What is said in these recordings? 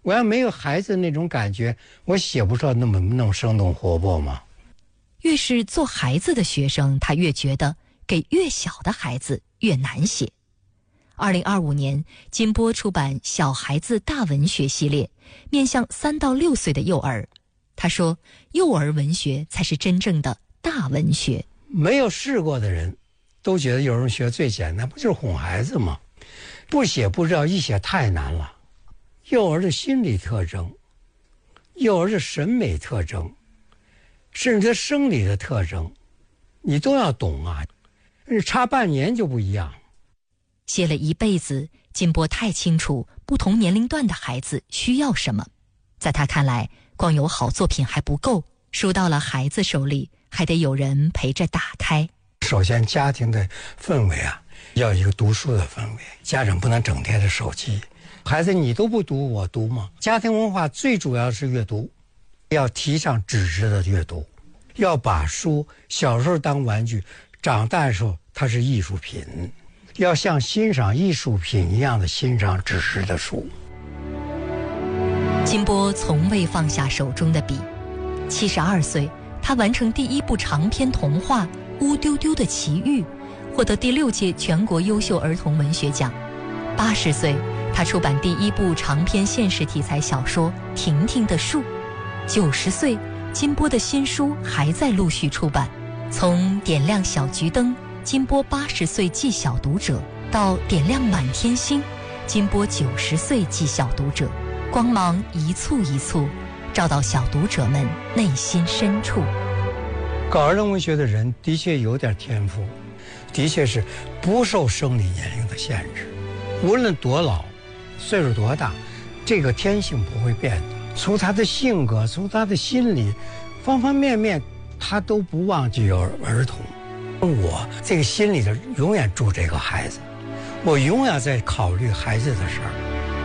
我要没有孩子那种感觉，我写不出那么生动活泼吗？ 越是做孩子的学生，他越觉得给越小的孩子越难写。2025年，金波出版小孩子大文学系列，面向3到6岁的幼儿。他说，幼儿文学才是真正的大文学。 没有试过的人都觉得幼儿文学最简单，不就是哄孩子吗？不写不知道，一写太难了。幼儿的心理特征，幼儿的审美特征，甚至生理的特征，你都要懂啊，差半年就不一样。 写了一辈子，金波太清楚不同年龄段的孩子需要什么。在他看来，光有好作品还不够，书到了孩子手里，还得有人陪着打开。 首先，家庭的氛围啊，要有一个读书的氛围，家长不能整天的手机。孩子，你都不读，我读吗？家庭文化最主要是阅读，要提倡纸质的阅读，要把书小时候当玩具，长大的时候它是艺术品，要像欣赏艺术品一样的欣赏纸质的书。 金波从未放下手中的笔，72岁，他完成第1部长篇童话《乌丢丢的奇遇》，获得第6届全国优秀儿童文学奖。80岁，他出版第1部长篇现实题材小说《婷婷的树》。90岁，金波的新书还在陆续出版。从点亮小桔灯，金波80岁记小读者，到点亮满天星，金波90岁记小读者，光芒一簇一簇，照到小读者们内心深处。 搞儿童文学的人的确有点天赋，的确是不受生理年龄的限制，无论多老，岁数多大，这个天性不会变的。从他的性格，从他的心理，方方面面，他都不忘记有儿童。我这个心里头永远住这个孩子，我永远在考虑孩子的事儿。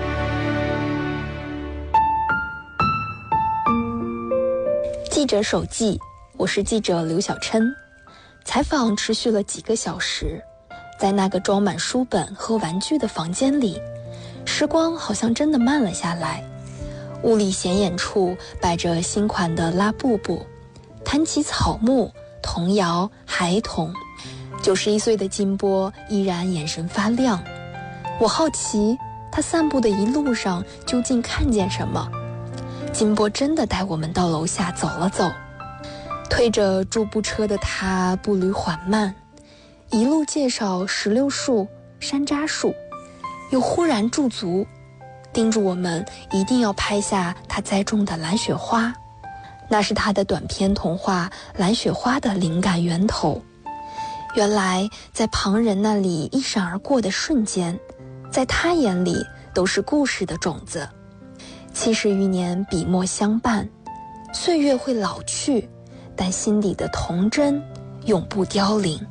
记者手记，我是记者刘小琛。采访持续了几个小时，在那个装满书本和玩具的房间里，时光好像真的慢了下来。屋里显眼处摆着新款的拉布布，谈起草木、童谣、孩童。91岁的金波依然眼神发亮。我好奇他散步的一路上究竟看见什么。金波真的带我们到楼下走了走，推着助步车的他步履缓慢，一路介绍石榴树、山楂树，又忽然驻足，叮嘱我们一定要拍下他栽种的蓝雪花，那是他的短篇童话《蓝雪花》的灵感源头。原来在旁人那里一闪而过的瞬间，在他眼里都是故事的种子。70余年笔墨相伴，岁月会老去，但心底的童真永不凋零。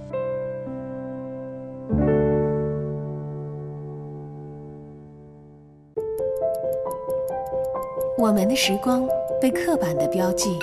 我们的时光被刻板的标记，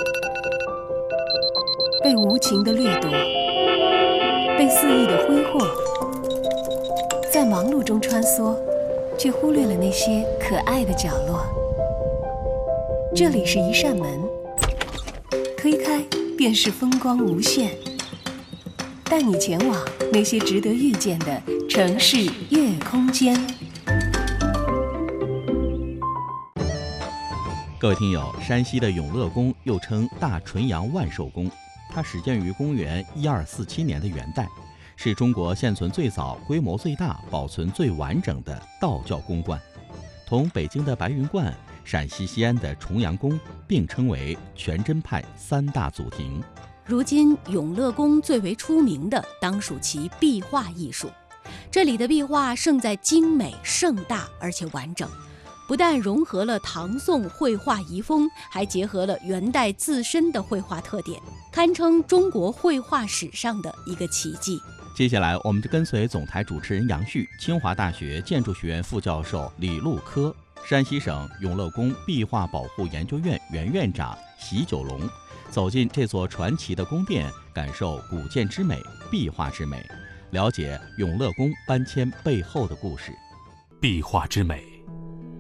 被无情的掠夺，被肆意的挥霍，在忙碌中穿梭，却忽略了那些可爱的角落。这里是一扇门，推开便是风光无限，带你前往那些值得遇见的城市夜空间。 各位听友，山西的永乐宫又称大纯阳万寿宫，它始建于公元1247年的元代，是中国现存最早、规模最大、保存最完整的道教宫观，同北京的白云观、陕西西安的重阳宫并称为全真派3大祖庭。 如今永乐宫最为出名的当属其壁画艺术，这里的壁画胜在精美、盛大而且完整，不但融合了唐宋绘画遗风，还结合了元代自身的绘画特点，堪称中国绘画史上的一个奇迹。 接下来我们就跟随总台主持人杨旭、清华大学建筑学院副教授李路科、山西省永乐宫壁画保护研究院原院长席九龙，走进这座传奇的宫殿，感受古建之美、壁画之美，了解永乐宫搬迁背后的故事。 壁画之美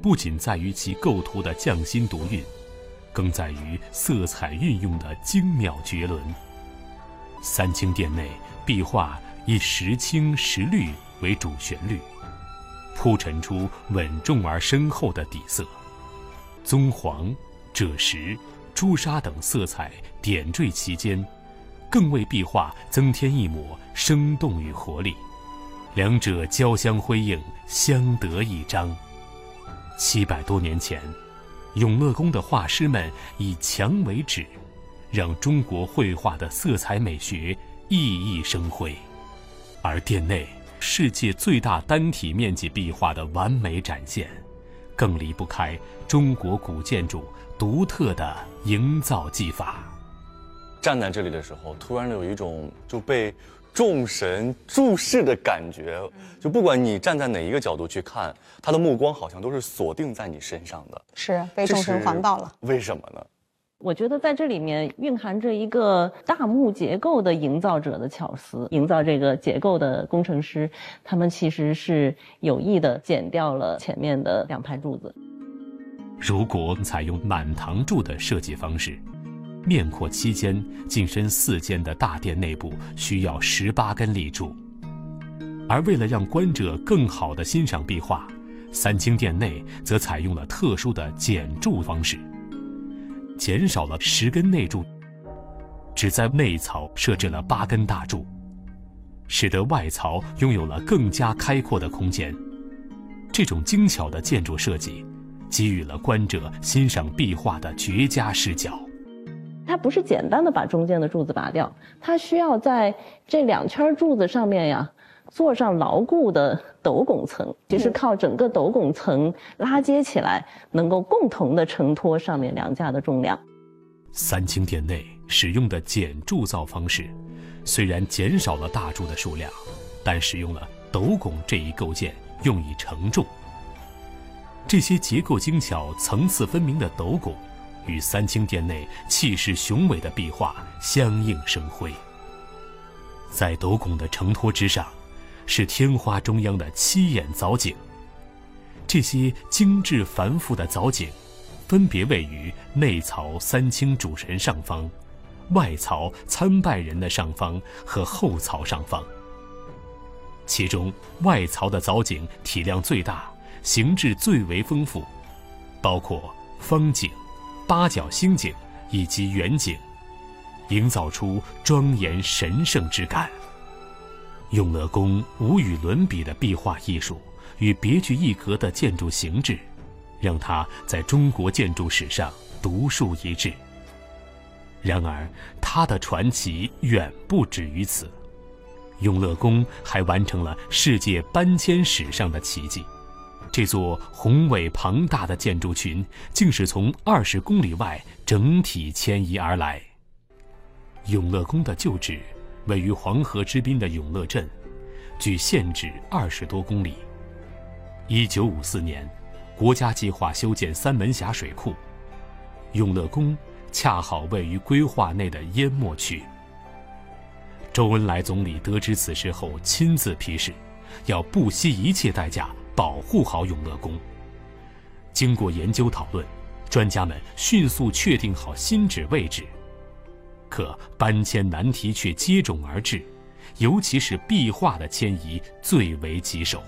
不仅在于其构图的匠心独运，更在于色彩运用的精妙绝伦。三清殿内壁画以石青石绿为主旋律，铺陈出稳重而深厚的底色，棕黄、赭石、朱砂等色彩点缀其间，更为壁画增添一抹生动与活力，两者交相辉映，相得益彰。700多年前，永乐宫的画师们以墙为纸，让中国绘画的色彩美学熠熠生辉。而殿内世界最大单体面积壁画的完美展现，更离不开中国古建筑独特的营造技法。 站在这里的时候，突然有一种就被众神注视的感觉，就不管你站在哪一个角度去看，他的目光好像都是锁定在你身上的。 是被众神环抱了。 为什么呢？ 我觉得在这里面蕴含着一个大幕结构的营造者的巧思，营造这个结构的工程师，他们其实是有意的剪掉了前面的2排柱子。 如果采用满堂柱的设计方式，面阔7间、进深4间的大殿内部需要18根立柱，而为了让观者更好地欣赏壁画，三清殿内则采用了特殊的减柱方式，减少了10根内柱，只在内槽设置了8根大柱，使得外槽拥有了更加开阔的空间。这种精巧的建筑设计，给予了观者欣赏壁画的绝佳视角。 它不是简单的把中间的柱子拔掉，它需要在这2圈柱子上面呀做上牢固的斗拱层，就是靠整个斗拱层拉接起来，能够共同的承托上面2架的重量。 三清殿内使用的减铸造方式，虽然减少了大柱的数量，但使用了斗拱这一构件用以承重。这些结构精巧、层次分明的斗拱，与三清殿内气势雄伟的壁画相映生辉。在斗拱的承托之上，是天花中央的7眼藻井。这些精致繁复的藻井，分别位于内槽三清主神上方、外槽参拜人的上方和后槽上方。其中外槽的藻井体量最大，形制最为丰富，包括方井、8角星井以及圆井，营造出庄严神圣之感。永乐宫无与伦比的壁画艺术与别具一格的建筑形制，让它在中国建筑史上独树一帜。然而，它的传奇远不止于此。永乐宫还完成了世界搬迁史上的奇迹。这座宏伟庞大的建筑群，竟是从20公里外整体迁移而来。永乐宫的旧址位于黄河之滨的永乐镇，距现址20多公里。1954年，国家计划修建三门峡水库，永乐宫恰好位于规划内的淹没区。周恩来总理得知此事后，亲自批示，要不惜一切代价保护好永乐宫。经过研究讨论，专家们迅速确定好新址位置。可搬迁难题却接踵而至，尤其是壁画的迁移最为棘手。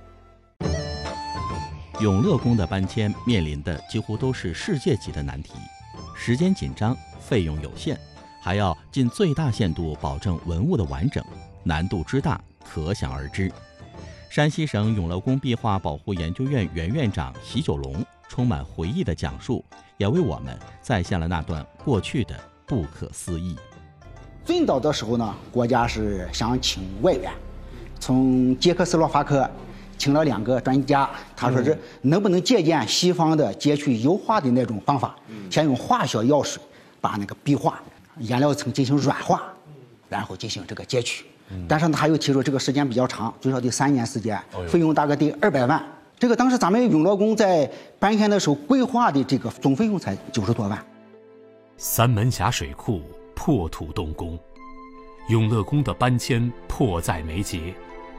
永乐宫的搬迁面临的几乎都是世界级的难题，时间紧张，费用有限，还要尽最大限度保证文物的完整，难度之大可想而知。山西省永乐宫壁画保护研究院原院长席九龙充满回忆的讲述，也为我们再现了那段过去的不可思议。 最早的时候呢，国家是想请外援，从捷克斯洛伐克请了2个专家，他说是能不能借鉴西方的截取油画的那种方法，先用化学药水把那个壁画颜料层进行软化，然后进行这个截取。但是呢，他又提出这个时间比较长，最少得3年时间，费用大概得200万。这个当时咱们永乐宫在搬迁的时候规划的这个总费用才90多万。 三门峡水库破土动工，永乐宫的搬迁迫在眉睫。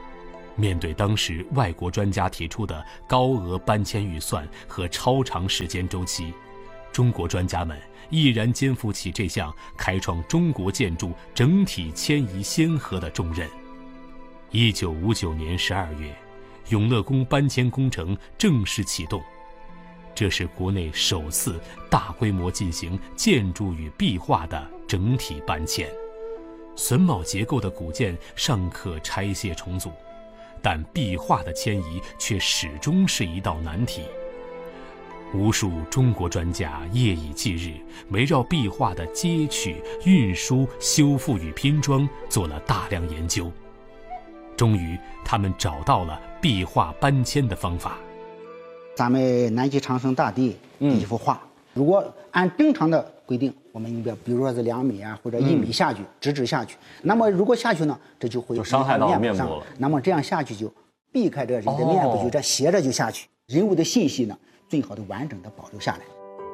面对当时外国专家提出的高额搬迁预算和超长时间周期，中国专家们毅然肩负起这项开创中国建筑整体迁移先河的重任。1959年12月，永乐宫搬迁工程正式启动，这是国内首次大规模进行建筑与壁画的整体搬迁。榫卯结构的古建尚可拆卸重组，但壁画的迁移却始终是一道难题。无数中国专家夜以继日，围绕壁画的接取、运输、修复与拼装做了大量研究。终于，他们找到了壁画搬迁的方法。 咱们南极长生大帝一幅画，如果按正常的规定，我们应该比如说是2米啊或者1米下去，直直下去。那么如果下去呢，这就会伤害到面部了。 那么这样下去就避开这人的面部，就这斜着就下去，人物的信息呢最好的完整的保留下来。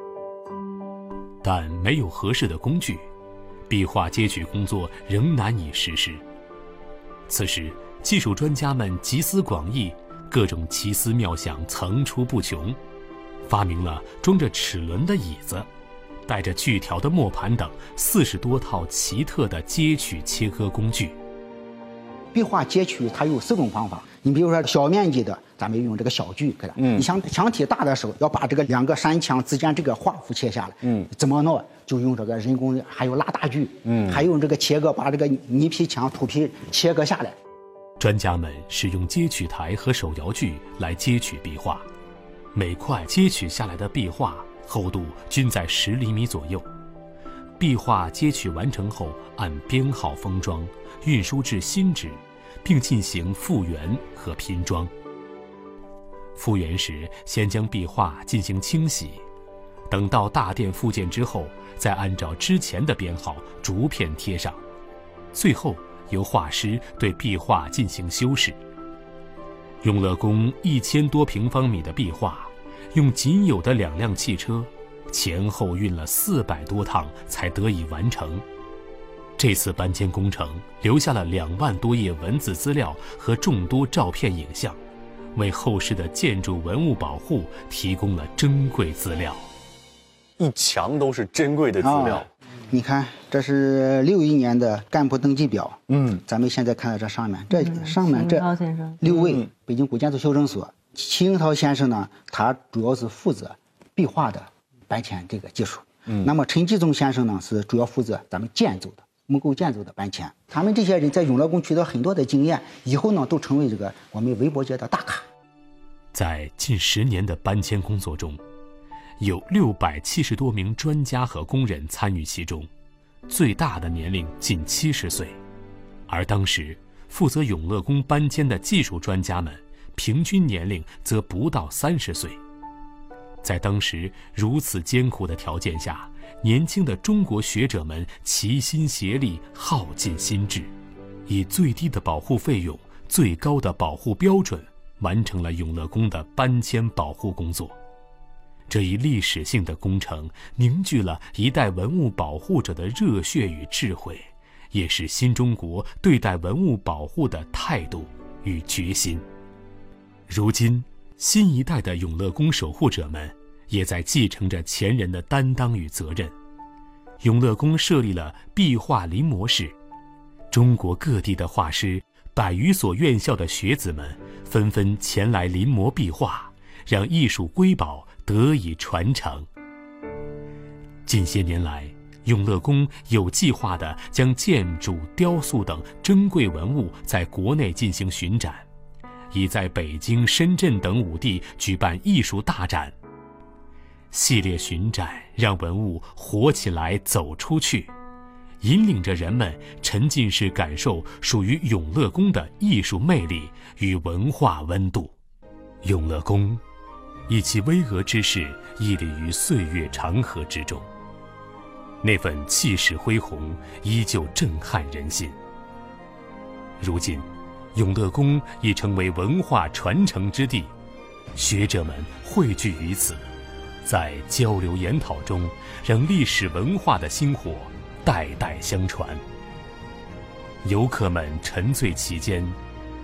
但没有合适的工具，壁画接取工作仍难以实施。此时，技术专家们集思广益，各种奇思妙想层出不穷，发明了装着齿轮的椅子，带着锯条的磨盘等40多套奇特的接取切割工具。 壁画接取它有4种方法，你比如说小面积的，咱们用这个小锯给它。你像墙体大的时候，要把这个2个山墙之间这个画幅切下来。怎么弄？就用这个人工，还有拉大锯。还用这个切割，把这个泥皮墙、土皮切割下来。 专家们使用接取台和手摇锯来接取壁画，每块接取下来的壁画厚度均在10厘米左右。壁画接取完成后，按编号封装，运输至新址，并进行复原和拼装。复原时，先将壁画进行清洗，等到大殿复建之后，再按照之前的编号逐片贴上，最后由画师对壁画进行修饰。永乐宫1000多平方米的壁画，用仅有的2辆汽车，前后运了400多趟才得以完成。这次搬迁工程留下了2万多页文字资料和众多照片影像，为后世的建筑文物保护提供了珍贵资料。 一墙都是珍贵的资料。 你看，这是61年的干部登记表。咱们现在看到这上面，这上面这6位北京古建筑修正所。齐英涛先生呢，他主要是负责壁画的搬迁这个技术。那么陈继宗先生呢，是主要负责咱们建筑的木构建筑的搬迁。他们这些人在永乐宫取得很多的经验，以后呢都成为这个我们微博界的大咖。 在近10年的搬迁工作中，有670多名专家和工人参与其中，最大的年龄近70岁。而当时负责永乐宫搬迁的技术专家们，平均年龄则不到30岁。在当时如此艰苦的条件下，年轻的中国学者们齐心协力，耗尽心智，以最低的保护费用、最高的保护标准，完成了永乐宫的搬迁保护工作。这一历史性的工程凝聚了一代文物保护者的热血与智慧，也是新中国对待文物保护的态度与决心。如今，新一代的永乐宫守护者们也在继承着前人的担当与责任。永乐宫设立了壁画临摹室，中国各地的画师、100余所院校的学子们纷纷前来临摹壁画，让艺术瑰宝得以传承。近些年来，永乐宫有计划地将建筑、雕塑等珍贵文物在国内进行巡展，已在北京、深圳等5地举办艺术大展。系列巡展让文物活起来、走出去，引领着人们沉浸式感受属于永乐宫的艺术魅力与文化温度。永乐宫以其巍峨之势屹立于岁月长河之中，那份气势恢宏依旧震撼人心。如今，永乐宫已成为文化传承之地，学者们汇聚于此，在交流研讨中，让历史文化的薪火代代相传。游客们沉醉其间，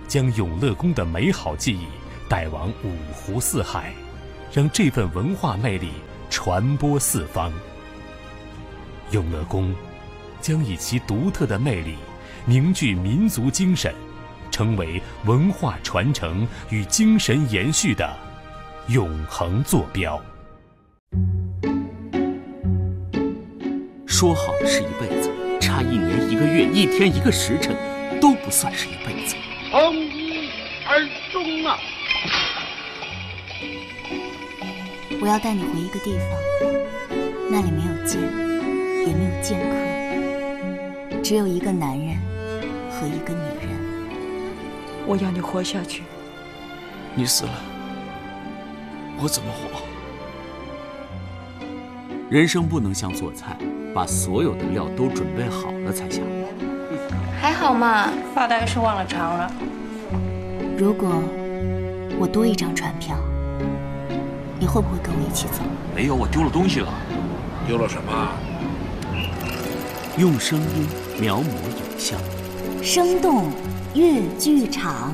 将永乐宫的美好记忆带往五湖四海，让这份文化魅力传播四方。永乐宫将以其独特的魅力凝聚民族精神，成为文化传承与精神延续的永恒坐标。 说好的是一辈子，差1年1个月1天1个时辰都不算是一辈子。 从一而终啊！ 我要带你回一个地方，那里没有剑，也没有剑客，只有一个男人和一个女人。 我要你活下去。 你死了，我怎么活？人生不能像做菜，把所有的料都准备好了才下锅。 还好嘛， 发呆是忘了常了。 如果我多一张船票，你会不会跟我一起走？ 没有，我丢了东西了。 丢了什么？ 用声音描摹影像， 生动粤剧场。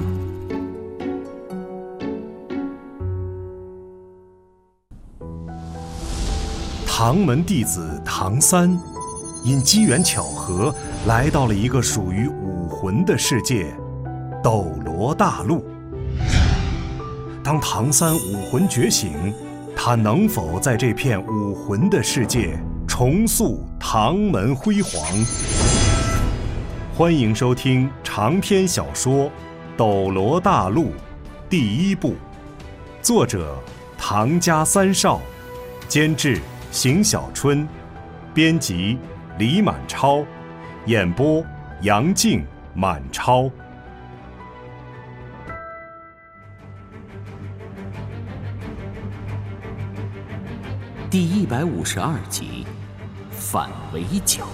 唐门弟子唐三，因机缘巧合来到了一个属于武魂的世界——斗罗大陆。当唐三武魂觉醒，他能否在这片武魂的世界重塑唐门辉煌？欢迎收听长篇小说《斗罗大陆》第1部，作者唐家三少，监制邢小春，编辑李满超，演播杨静、满超。 第152集，反围剿。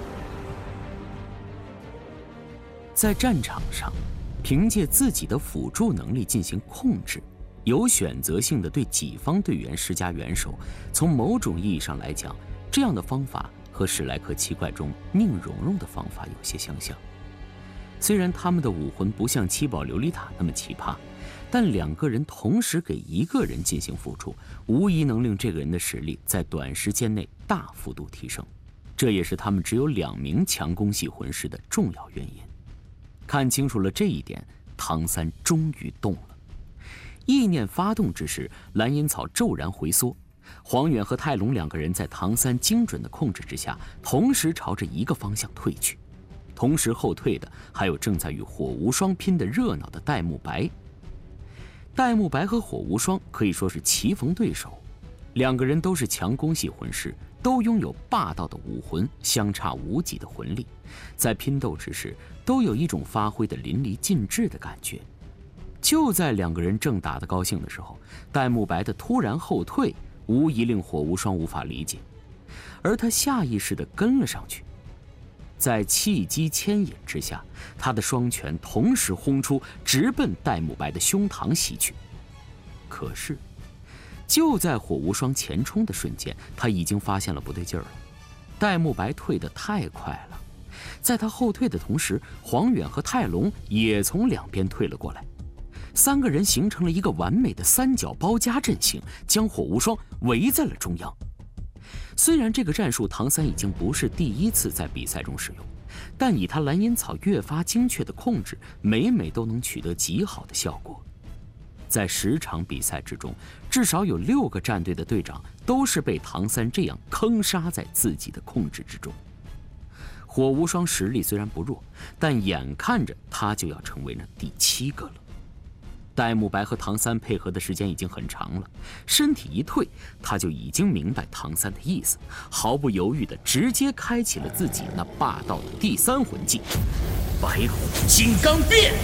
在战场上，凭借自己的辅助能力进行控制，有选择性地对己方队员施加援手。从某种意义上来讲，这样的方法和史莱克七怪中宁荣荣的方法有些相像。虽然他们的武魂不像七宝琉璃塔那么奇葩，但2个人同时给1个人进行辅助，无疑能令这个人的实力在短时间内大幅度提升。这也是他们只有2名强攻系魂师的重要原因。看清楚了这一点，唐三终于动了。意念发动之时，蓝银草骤然回缩，黄远和泰隆2个人在唐三精准的控制之下，同时朝着一个方向退去。同时后退的还有正在与火无双拼得热闹的戴沐白。戴沐白和火无双可以说是棋逢对手，2个人都是强攻系魂师，都拥有霸道的武魂，相差无几的魂力，在拼斗之时都有一种发挥的淋漓尽致的感觉。就在2个人正打得高兴的时候，戴沐白的突然后退无疑令火无双无法理解，而他下意识地跟了上去。在气机牵引之下，他的双拳同时轰出，直奔戴沐白的胸膛袭去。可是就在火无双前冲的瞬间，他已经发现了不对劲儿了。戴沐白退得太快了，在他后退的同时，黄远和泰隆也从2边退了过来，3个人形成了一个完美的3角包夹阵型，将火无双围在了中央。虽然这个战术唐三已经不是第1次在比赛中使用，但以他蓝银草越发精确的控制，每每都能取得极好的效果。在10场比赛之中，至少有6个战队的队长都是被唐三这样坑杀在自己的控制之中。火无双实力虽然不弱，但眼看着他就要成为那第7个了。戴沐白和唐三配合的时间已经很长了，身体一退，他就已经明白唐三的意思，毫不犹豫地直接开启了自己那霸道的第3魂技——白虎金刚变。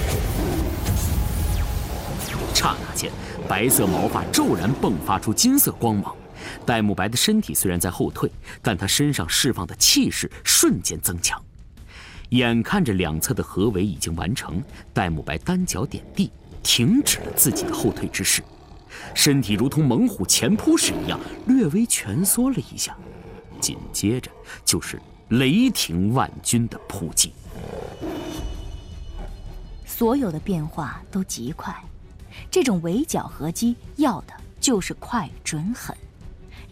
刹那间，白色毛发骤然迸发出金色光芒。戴沐白的身体虽然在后退，但他身上释放的气势瞬间增强。眼看着2侧的合围已经完成，戴沐白单脚点地，停止了自己的后退之势，身体如同猛虎前扑时一样略微蜷缩了一下，紧接着就是雷霆万钧的扑击。 所有的变化都极快。这种围剿合击要的就是快准狠。